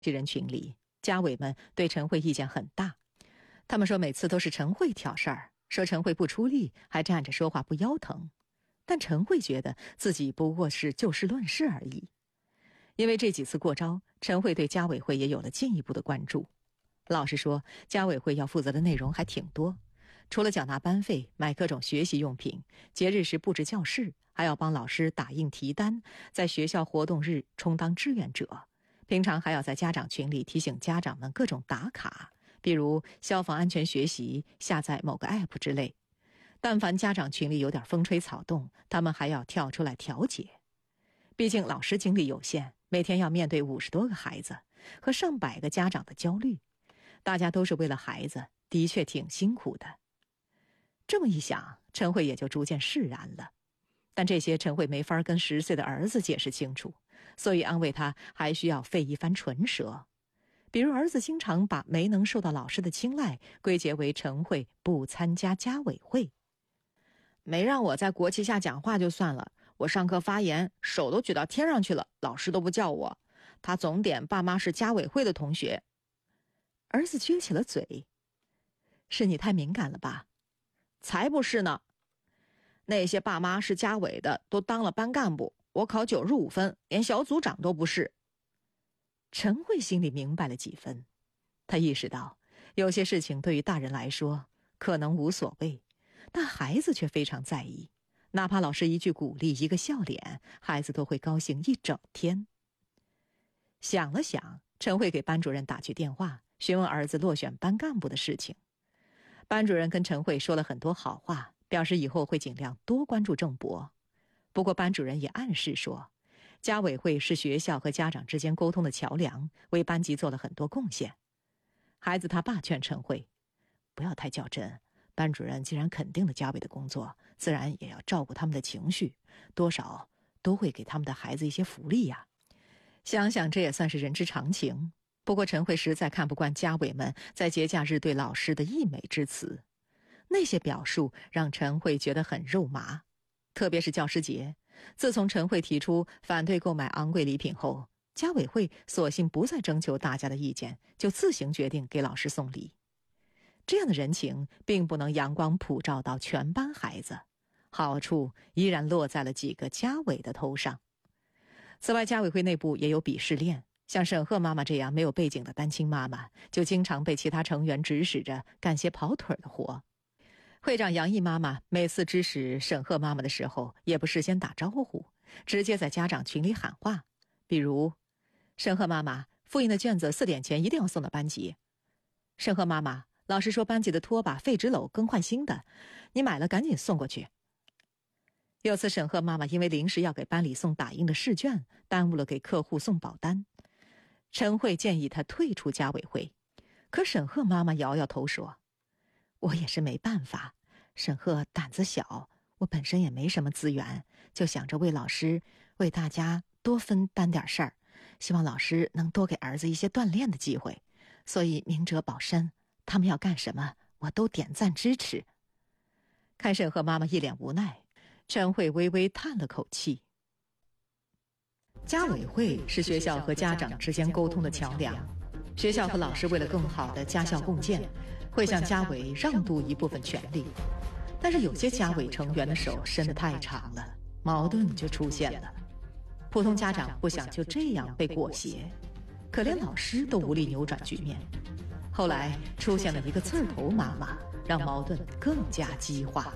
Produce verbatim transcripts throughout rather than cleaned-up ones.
人群里，家委们对陈慧意见很大。他们说每次都是陈慧挑事儿，说陈慧不出力，还站着说话不腰疼。但陈慧觉得自己不过是就事论事而已。因为这几次过招，陈慧对家委会也有了进一步的关注。老实说，家委会要负责的内容还挺多，除了缴纳班费、买各种学习用品，节日时布置教室，还要帮老师打印题单，在学校活动日充当志愿者。平常还要在家长群里提醒家长们各种打卡，比如消防安全学习、下载某个 app 之类。但凡家长群里有点风吹草动，他们还要跳出来调解。毕竟老师精力有限，每天要面对五十多个孩子和上百个家长的焦虑，大家都是为了孩子，的确挺辛苦的。这么一想，陈慧也就逐渐释然了。但这些陈慧没法跟十岁的儿子解释清楚，所以安慰他还需要费一番唇舌。比如儿子经常把没能受到老师的青睐归结为陈慧不参加家委会。没让我在国旗下讲话就算了，我上课发言手都举到天上去了，老师都不叫我，他总点爸妈是家委会的同学。儿子撅起了嘴，是你太敏感了吧？才不是呢，那些爸妈是家委的都当了班干部，我考九十五分，连小组长都不是。陈慧心里明白了几分，他意识到有些事情对于大人来说可能无所谓，但孩子却非常在意，哪怕老师一句鼓励，一个笑脸，孩子都会高兴一整天。想了想，陈慧给班主任打去电话，询问儿子落选班干部的事情。班主任跟陈慧说了很多好话，表示以后会尽量多关注郑博。不过班主任也暗示说，家委会是学校和家长之间沟通的桥梁，为班级做了很多贡献。孩子他爸劝陈慧，不要太较真，班主任既然肯定了家委的工作，自然也要照顾他们的情绪，多少都会给他们的孩子一些福利呀。想想这也算是人之常情。不过陈慧实在看不惯家委们在节假日对老师的溢美之词，那些表述让陈慧觉得很肉麻。特别是教师节，自从陈慧提出反对购买昂贵礼品后，家委会索性不再征求大家的意见，就自行决定给老师送礼。这样的人情并不能阳光普照到全班孩子，好处依然落在了几个家委的头上。此外，家委会内部也有鄙视链，像沈鹤妈妈这样没有背景的单亲妈妈，就经常被其他成员指使着干些跑腿的活。会长杨毅妈妈每次指使沈鹤妈妈的时候，也不事先打招呼，直接在家长群里喊话，比如沈鹤妈妈，复印的卷子四点前一定要送到班级。沈鹤妈妈，老师说班级的拖把废纸篓更换新的，你买了赶紧送过去。有次沈鹤妈妈因为临时要给班里送打印的试卷，耽误了给客户送保单。陈慧建议她退出家委会，可沈鹤妈妈摇摇头说，我也是没办法，沈鹤胆子小，我本身也没什么资源，就想着为老师为大家多分担点事儿，希望老师能多给儿子一些锻炼的机会，所以明哲保身，他们要干什么我都点赞支持。看沈鹤妈妈一脸无奈，陈慧微微叹了口气。家委会是学校和家长之间沟通的桥梁，学校和老师为了更好的家校共建，会向家委让渡一部分权利。但是有些家委成员的手伸得太长了，矛盾就出现了。普通家长不想就这样被裹挟，可连老师都无力扭转局面。后来出现了一个刺儿头妈妈，让矛盾更加激化。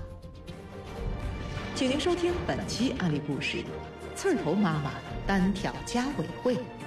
请您收听本期案例故事：刺儿头妈妈单挑家委会。